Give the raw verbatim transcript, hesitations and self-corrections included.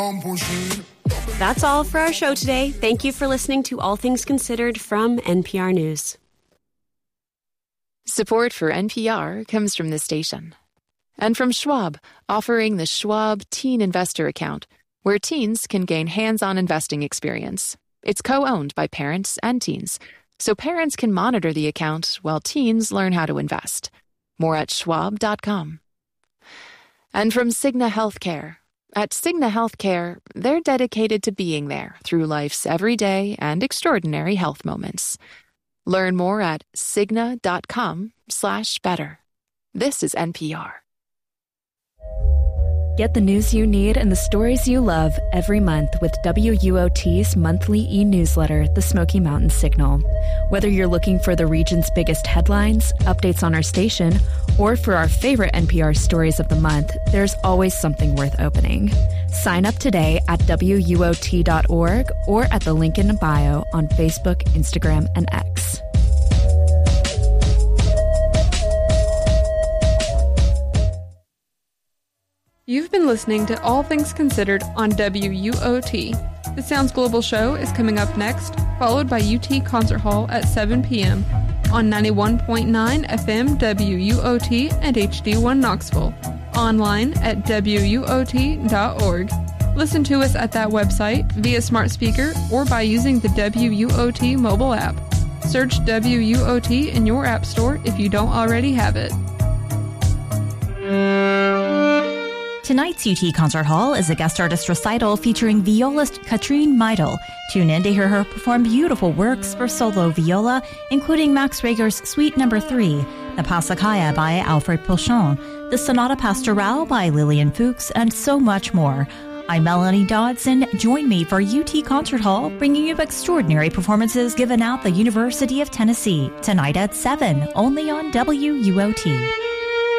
That's all for our show today. Thank you for listening to All Things Considered from N P R News. Support for N P R comes from this station. And from Schwab, offering the Schwab Teen Investor Account, where teens can gain hands-on investing experience. It's co-owned by parents and teens, so parents can monitor the account while teens learn how to invest. More at schwab dot com. And from Cigna Healthcare. At Cigna Healthcare, they're dedicated to being there through life's everyday and extraordinary health moments. Learn more at cigna dot com slash better. This is N P R. Get the news you need and the stories you love every month with W U O T's monthly e-newsletter, The Smoky Mountain Signal. Whether you're looking for the region's biggest headlines, updates on our station, or for our favorite N P R stories of the month, there's always something worth opening. Sign up today at W U O T dot org or at the link in the bio on Facebook, Instagram, and X. You've been listening to All Things Considered on W U O T. The Sounds Global show is coming up next, followed by U T Concert Hall at seven p.m. on ninety-one point nine F M W U O T and H D one Knoxville. Online at W U O T dot org. Listen to us at that website via smart speaker or by using the W U O T mobile app. Search W U O T in your app store if you don't already have it. Tonight's U T Concert Hall is a guest artist recital featuring violist Katrine Meidel. Tune in to hear her perform beautiful works for solo viola, including Max Reger's Suite Number three, the Passacaglia by Alfred Pochon, the Sonata Pastorale by Lillian Fuchs, and so much more. I'm Melanie Dodson. Join me for U T Concert Hall, bringing you extraordinary performances given out the University of Tennessee, tonight at seven, only on W U O T.